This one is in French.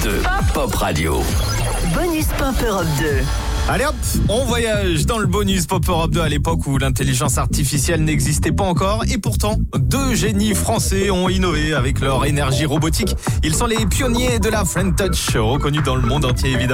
de Pop Radio. Bonus Pop Europe 2. Allez hop, on voyage dans le bonus Pop Europe 2 à l'époque où l'intelligence artificielle n'existait pas encore. Et pourtant, 2 génies français ont innové avec leur énergie robotique. Ils sont les pionniers de la Friend Touch, reconnus dans le monde entier évidemment.